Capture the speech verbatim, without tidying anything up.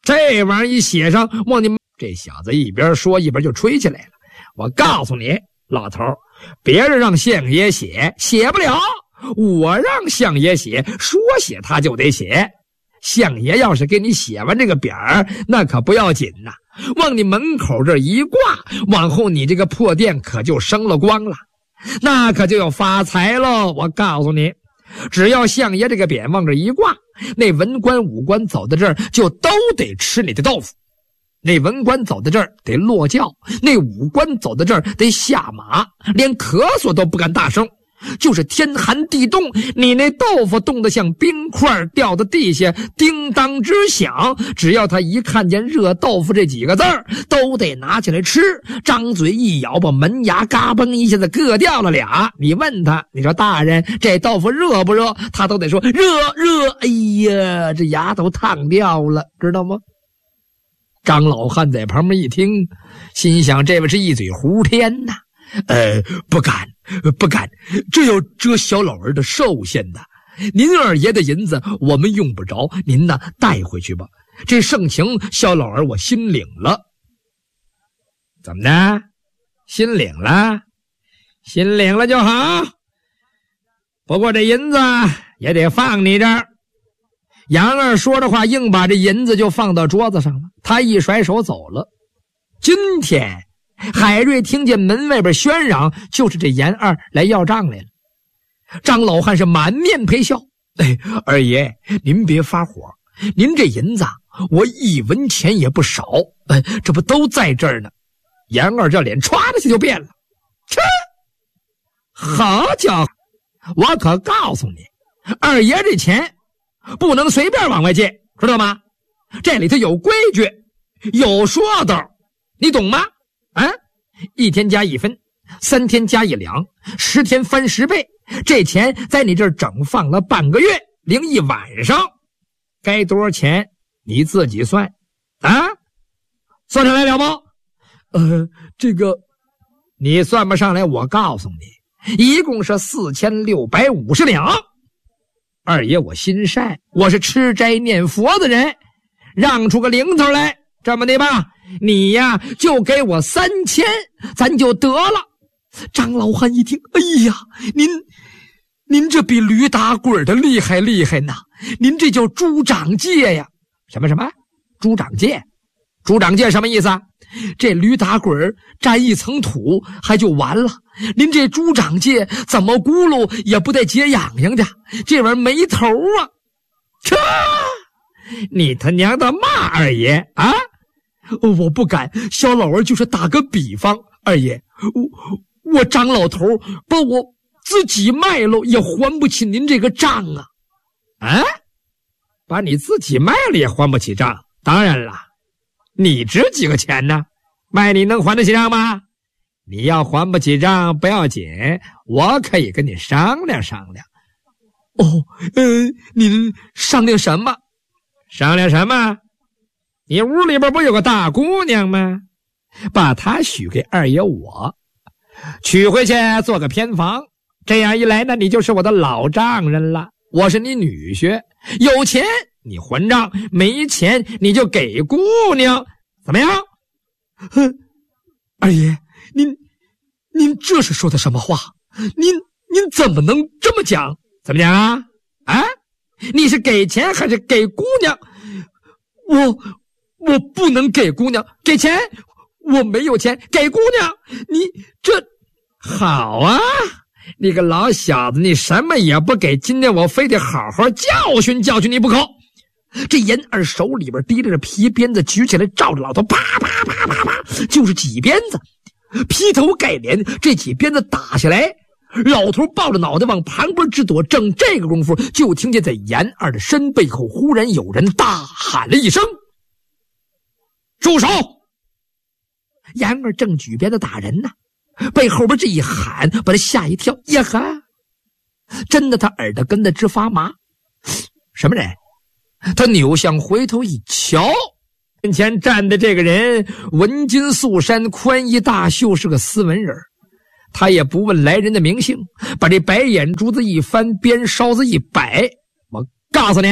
这玩意儿一写上，往你这小子一边说一边就吹起来了。我告诉你，老头，别人让相爷写，写不了。我让相爷写，说写他就得写。相爷要是给你写完这个匾儿，那可不要紧呐，往你门口这一挂，往后你这个破店可就生了光了，那可就要发财喽。我告诉你，只要相爷这个匾往这一挂，那文官武官走到这儿就都得吃你的豆腐。那文官走到这儿得落轿，那武官走到这儿得下马，连咳嗽都不敢大声。就是天寒地冻，你那豆腐冻得像冰块掉到地下，叮当直响。只要他一看见热豆腐这几个字儿，都得拿起来吃，张嘴一咬，把门牙嘎嘣一下子硌掉了俩。你问他，你说大人这豆腐热不热，他都得说热热。哎呀，这牙都烫掉了，知道吗？张老汉在旁边一听，心想这位是一嘴胡天呐。呃，不敢，不敢，这要遮小老儿的寿限的。您二爷的银子我们用不着，您呢带回去吧。这盛情，小老儿我心领了。怎么的？心领了？心领了就好。不过这银子也得放你这儿。杨二说的话，硬把这银子就放到桌子上了。他一甩手走了。今天海瑞听见门外边喧嚷，就是这严二来要账来了。张老汉是满面陪笑，哎，二爷您别发火，您这银子我一文钱也不少，哎，这不都在这儿呢。严二这脸歘的就变了，切，好家伙，我可告诉你，二爷这钱不能随便往外借，知道吗？这里头有规矩，有说道，你懂吗？啊，一天加一分，三天加一两，十天翻十倍。这钱在你这儿整放了半个月零一晚上，该多少钱你自己算啊？算上来了吗？呃，这个你算不上来，我告诉你，一共是四千六百五十两。二爷我心善，我是吃斋念佛的人，让出个零头来，这么的吧，你呀就给我三千，咱就得了。张老汉一听，哎呀，您您这比驴打滚的厉害厉害呐！您这叫猪长戒呀？什么什么？猪长戒？猪长戒什么意思啊？这驴打滚沾一层土还就完了，您这猪长戒怎么咕噜也不带解痒痒的，这玩意儿没头啊！这你他娘的骂二爷啊！我不敢，小老儿就是打个比方，二爷，我我张老头把我自己卖了也还不起您这个账啊！啊，把你自己卖了也还不起账？当然了，你值几个钱呢？卖你能还得起账吗？你要还不起账不要紧，我可以跟你商量商量。哦，嗯、呃，您商量什么？商量什么？你屋里边不有个大姑娘吗？把她许给二爷我，娶回去做个偏房，这样一来呢，你就是我的老丈人了，我是你女婿，有钱你还账，没钱你就给姑娘，怎么样？哼，二爷，您您这是说的什么话？您您怎么能这么讲？怎么讲啊？啊？你是给钱还是给姑娘？我我不能给姑娘，给钱我没有钱，给姑娘你这好啊！你个老小子，你什么也不给，今天我非得好好教训教训你不可。这严二手里边提着着皮鞭子举起来，照着老头啪啪啪啪啪就是几鞭子，劈头盖脸，这几鞭子打下来，老头抱着脑袋往旁边直躲。正这个功夫，就听见在严二的身背后忽然有人大喊了一声：“住手！”严二正举鞭子打人呢，被后边这一喊把他吓一跳，呀哈！真的他耳朵根子直发麻。什么人？他扭向回头一瞧，面前站的这个人文巾素衫，宽衣大袖，是个斯文人。他也不问来人的名姓，把这白眼珠子一翻，鞭梢子一摆，我告诉你